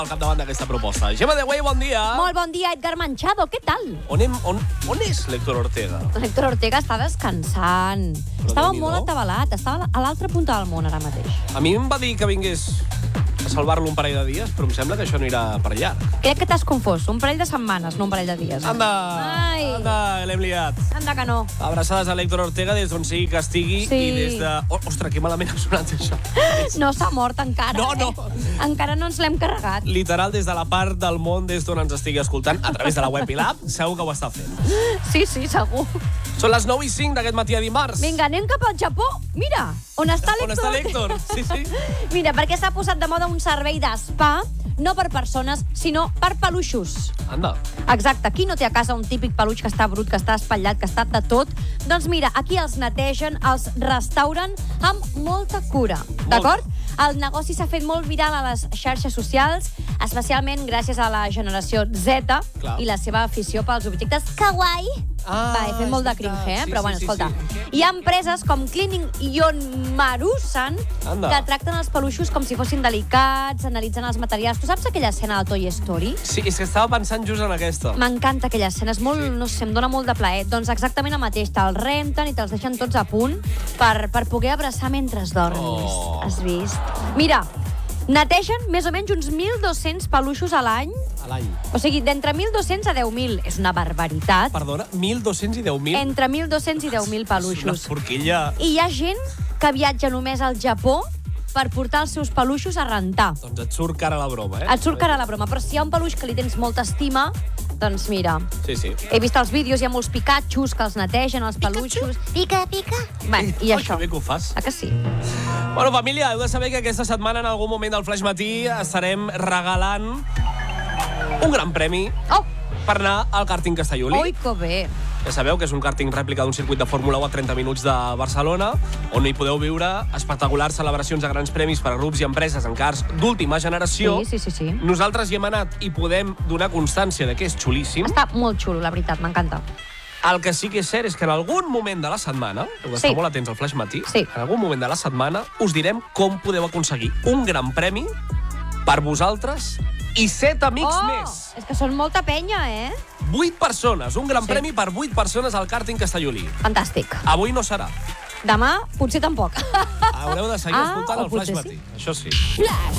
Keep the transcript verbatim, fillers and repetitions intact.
al capdavant d'aquesta proposta. Gemma de Güell, bon dia. Molt bon dia, Edgar Manchado, què tal? On, hem, on, on és l'Héctor Ortega? L'Héctor Ortega està descansant. Però Estava Déu-n'hi-do. molt atabalat, estava a l'altra punta del món ara mateix. A mi em va dir que vingués a salvar-lo un parell de dies, però em sembla que això no irà per llarg. Crec que t'has confós, un parell de setmanes, no un parell de dies. Anda, Ai. anda, l'hem liat. Anda que no. Abraçades a l'Héctor Ortega des d'on sigui que estigui Sí. i des de... Oh, ostres, que malament ha sonat això. No s'ha mort encara, No, no. eh? Encara no ens l'hem carregat. Literal, des de la part del món des d'on ens estigui escoltant, a través de la web i l'app, segur que ho està fent. Sí, sí, segur. Són les nou i cinc d'aquest matí a dimarts. Vinga, anem cap al Japó. Mira, on està l'Héctor. On està l'Héctor? Sí, sí. Mira, perquè s'ha posat de moda un servei d'espa, no per persones, sinó per peluixos. Anda. Exacte, qui no té a casa un típic peluix que està brut, que està espatllat, que està de tot? Doncs mira, aquí els netegen, els restauren amb molta cura, d'acord? El negoci s'ha fet molt viral a les xarxes socials, especialment gràcies a la generació Z Clar. i la seva afició pels objectes kawaii. Ah, Va, he fet molt de és cringe, veritat. eh? Sí, Però sí, bueno, sí, escolta. sí. Hi ha empreses com Cleaning Yonmaru-san Anda. que tracten els peluixos com si fossin delicats, analitzen els materials. Tu saps aquella escena de Toy Story? Sí, és que estava pensant just en aquesta. M'encanta aquella escena, és molt, Sí. no sé, em dóna molt de plaer. Doncs exactament el mateix, te'ls renten i te'ls deixen tots a punt per, per poder abraçar mentre dormis. Oh. Has vist? Mira, netegen més o menys uns mil dos-cents peluixos a l'any. A l'any. O sigui, d'entre mil dos-cents a deu mil. És una barbaritat. Perdona, mil dos-cents i deu mil? Entre mil dos-cents i deu mil És una peluixos. forquilla. I hi ha gent que viatja només al Japó per portar els seus peluixos a rentar. Doncs et surt cara la broma, eh? Et surt cara la broma, però si hi ha un peluix que li tens molta estima, doncs mira, Sí, sí. he vist els vídeos, hi ha molts Pikachus que els netegen, els peluixos. Pica, pica. Bé, i Ai, això. que bé que ho fas. Ah, que sí? Bueno, família, heu de saber que aquesta setmana, en algun moment del Flash Matí, estarem regalant un gran premi Oh, per anar al kàrting Castellolí. oi, que bé. Ja sabeu que és un kàrting rèplica d'un circuit de Fórmula u a trenta minuts de Barcelona, on hi podeu viure espectaculars celebracions de grans premis per a grups i empreses en cars d'última generació. Sí, sí, sí, sí. Nosaltres hi hem anat i podem donar constància de que és xulíssim. Està molt xulo, la veritat, m'encanta. El que sí que és cert és que en algun moment de la setmana, heu d'estar Sí. molt atents al Flash Matí, Sí. en algun moment de la setmana us direm com podeu aconseguir un gran premi per vosaltres i set amics Oh, més. és que són molta penya, eh? Vuit persones, un gran Sí. premi per vuit persones al kàrting Castellolí. Fantàstic. Avui no serà. Demà, potser tampoc. Haureu de seguir Ah, escoltant o el Flash potser Matí. Això sí. Flash.